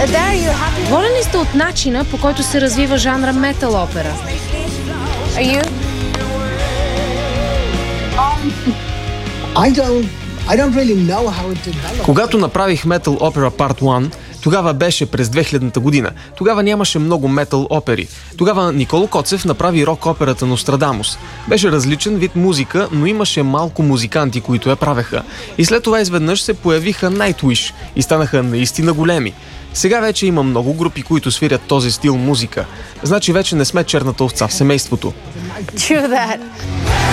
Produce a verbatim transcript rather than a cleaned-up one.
Доволен ли сте от начина, по който се развива жанра метал опера? Are you? I don't I don't really know how it developed. Когато направих Metal Opera Part едно, тогава беше през две хилядната година. Тогава нямаше много метал опери. Тогава Николо Коцев направи рок операта Нострадамус. Беше различен вид музика, но имаше малко музиканти, които я правеха. И след това изведнъж се появиха Nightwish и станаха наистина големи. Сега вече има много групи, които свирят този стил музика. Значи вече не сме черната овца в семейството. True that.